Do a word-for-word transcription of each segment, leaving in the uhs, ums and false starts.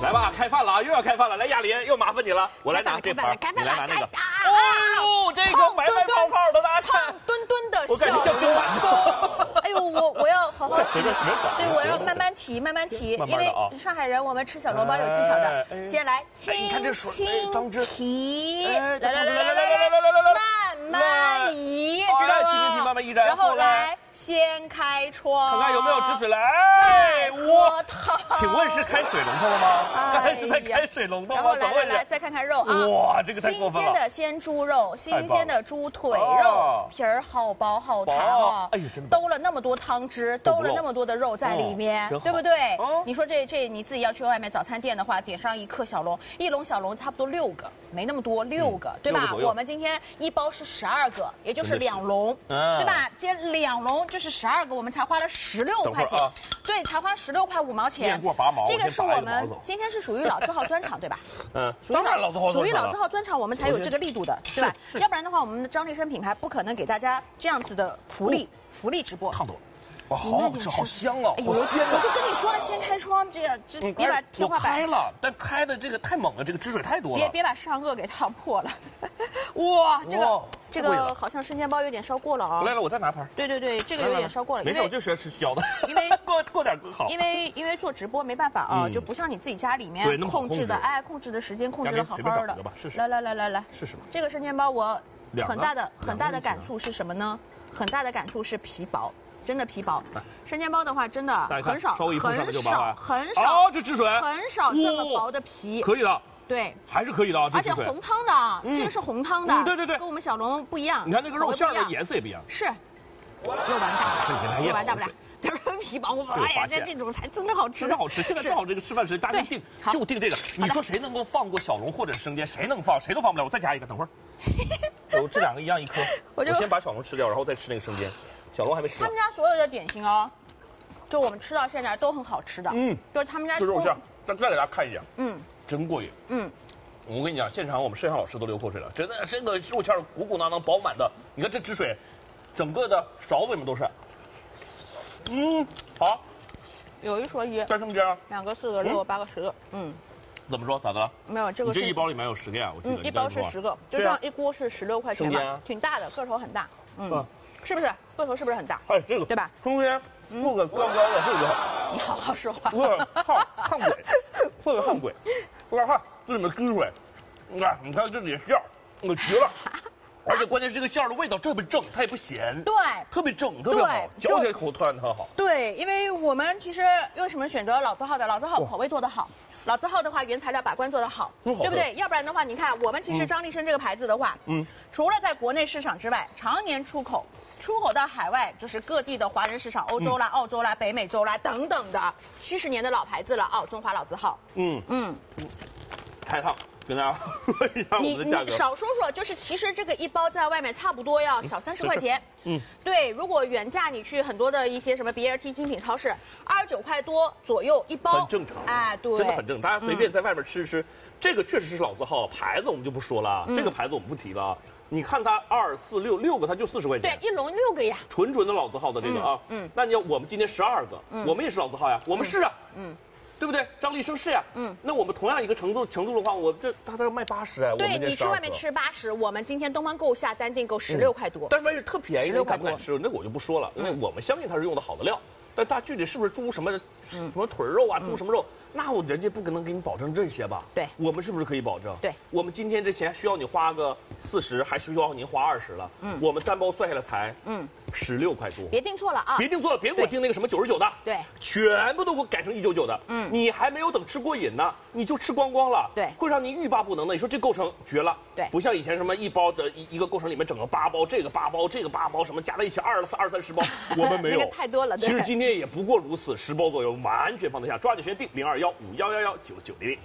来吧，开饭了啊，又要开饭了。来，亚琳，又麻烦你了，我来拿这盘，你来拿那个。哦呦，这个白白泡泡的，大家看， 墩墩的， 我感觉像蒸馒头。 哎呦，我我要好好随便随便搞。 对，我要慢慢提，慢慢提，因为上海人我们吃小笼包有技巧的。先来轻轻提，来来来来来来来来来，慢慢移，知道吗？ 轻轻提，慢慢移， 然后来掀开窗， 看看有没有止水来。哎， 我烫。 请问是开水龙头了吗？刚才是在开水龙头吗？ 然后来来来，再看看肉啊！ 哇，这个太过分了！ 新鲜的鲜猪肉，新鲜的猪腿肉，皮儿好薄好弹啊！ 哎呀，真的兜了那么多汤汁，兜了那么多的肉在里面，对不对？你说这这你自己要去外面早餐店的话，点上一克小笼，一笼小笼差不多六个，没那么多，六个对吧？我们今天一包是十二个，也就是两笼，对吧？今天两笼就是十二个，我们才花了十六块钱，对，才花十六块五毛钱。 过拔毛， 这个是我们今天是属于老字号专场，对吧？ 嗯，当然老字号属于老字号专场，我们才有这个力度的，对吧？要不然的话，我们的张立生品牌不可能给大家这样子的福利福利直播。 烫多了，哇，好好吃，好香啊，好鲜啊！ 我就跟你说了，先开窗，这个这别把天花板开了，但开的这个太猛了，这个汁水太多了， 别别把上颚给烫破了。哇，这个这个好像生煎包有点烧过了啊！ 来来，我再拿盘。 对对对，这个有点烧过了。 没事，我就喜欢吃焦的。 因为过过点更好。 因为因为做直播没办法啊，就不像你自己家里面控制的，哎，控制的时间控制的好好的。来来来来来， 试试吧。 这个生煎包我很大的很大的感触是什么呢？很大的感触是皮薄。真的皮薄，生煎包的话真的很少，很少，很少， 这汁水很少这么薄的皮， 可以的， 对， 还是可以的啊， 而且红汤的，这个是红汤的， 对对对， 跟我们小笼不一样。 你看那个肉馅的颜色也不一样， 是，肉丸大，肉丸大不大？就是皮薄，我哎呀，这这种才真的好吃， 真的好吃。现在正好这个吃饭时间，大家定就定这个。你说谁能够放过小笼或者是生煎？谁能放？谁都放不了。我再加一个，等会儿，我这两个一样一颗，我先把小笼吃掉，然后再吃那个生煎。小龙还没吃。 他们家所有的点心哦，就我们吃到现在都很好吃的。嗯，就是他们家。 这肉馅，再再给大家看一眼。 嗯， 真过瘾。 嗯， 我跟你讲，现场我们摄像老师都流口水了，真的，这个肉馅鼓鼓囊囊、饱满的。你看这汁水，整个的勺子里面都是。嗯，好。 有一说一。 再生煎。 两个、四个、六个、八个、十个。嗯。 怎么说？咋的了？ 没有这个。 这一包里面有十个呀，我记得。 一包是十个，就这样一锅是十六块钱吧，挺大的，个头很大。嗯。是不是个头是不是很大？ 哎，这个对吧？ 中间做个高高的，这个好。 你好好说话。 有点烫烫鬼，特别烫鬼。有点烫，这里面汁水，你看，你看这里馅儿，我绝了。而且关键是这个馅儿的味道特别正，它也不咸， 对， 特别正，特别好，嚼起来口突然特好。 对，因为我们其实为什么选择老字号的？老字号口味做得好。老字号的话，原材料把关做得好，对不对？要不然的话，你看我们其实张立生这个牌子的话，嗯，除了在国内市场之外，常年出口，出口到海外，就是各地的华人市场，欧洲啦、澳洲啦、北美洲啦等等的，七十年的老牌子了啊，中华老字号。嗯嗯， 太烫。跟大家说一下我们的价格。 你你少说说，就是其实这个一包在外面差不多要小三十块钱。嗯，对，如果原价你去很多的一些什么 B L T 精品超市，二十九块多左右一包， 很正常。 哎，对， 真的很正常。大家随便在外面吃吃，这个确实是老字号，牌子我们就不说了，这个牌子我们不提了。你看它二四六六个，它就四十块钱。 对，一笼六个呀。 纯纯的老字号的这个啊，嗯，那你要我们今天十二个，我们也是老字号呀，我们是啊，嗯。对不对？张立生是呀，嗯，那我们同样一个程度程度的话，我这他这卖八十哎， 对你去外面吃八十，我们今天东方购下单订购十六块多， 但是外面特便宜，你敢不敢吃？那我就不说了，因为我们相信它是用的好的料，但大具体是不是猪什么什么腿肉啊，猪什么肉？那我人家不可能给你保证这些吧？ 对， 我们是不是可以保证？ 对， 我们今天这钱需要你花个四十，还需要您花二十了。嗯，我们单包算下来才嗯十六块多。 别订错了啊！ 别订错了，别给我订那个什么九十九的。 对， 全部都给我改成一九九的。嗯，你还没有等吃过瘾呢，你就吃光光了。 对， 会让你欲罢不能的。你说这构成绝了。 对， 不像以前什么一包的一一个构成里面整个八包，这个八包，这个八包，什么加在一起二二二三十包，我们没有。 太多了。 其实今天也不过如此，十包左右，完全放得下。抓紧时间订零二幺五幺幺幺。九九零零。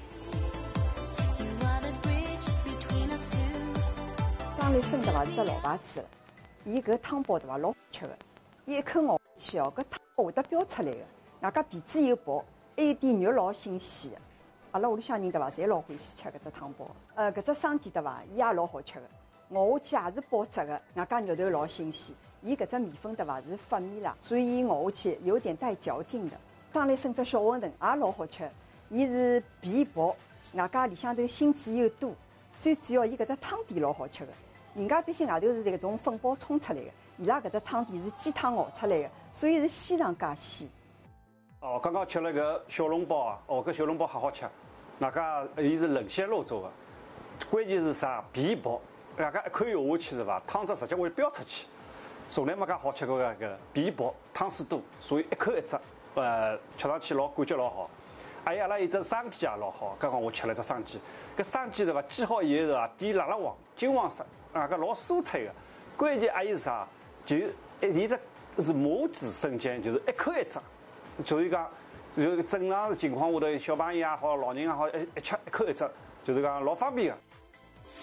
张立生对伐？是只老牌子了，伊搿汤包对伐？老好吃的，伊一口咬下去哦，搿汤会得飙出来的。外加皮子又薄，还有点肉老新鲜的。阿拉屋里向人对伐？侪老欢喜吃搿只汤包。呃，搿只生煎对伐？伊也老好吃的，咬下去也是包汁的，外加肉头老新鲜。伊搿只面粉对伐？是发面啦，所以咬下去有点带嚼劲的。张立生只小馄饨也老好吃。 伊是皮薄，外加里向头芯子又多，最主要伊搿只汤底老好吃的。人家毕竟外头是这种粉包冲出来的，伊拉搿只汤底是鸡汤熬出来的，所以是鲜上加鲜。 哦，刚刚吃了个小笼包啊，哦，搿小笼包好好吃，外加伊是冷鲜肉做的，关键是啥？皮薄，外加一口咬下去是伐？汤汁直接会飙出去。从来没介好吃过搿个皮薄，汤水多，所以一口一只，呃，吃上去老感觉老好。还有阿拉有只生鸡也老好，刚刚我吃了只生鸡，搿生鸡对伐？煎好以后是伐？底辣辣黄，金黄色，啊，搿老酥脆的。关键还有啥？就伊只是麻子生煎，就是一口一只，就是讲，就是正常情况下头，小朋友也好，老人也好，一一吃一口一只，就是讲老方便的。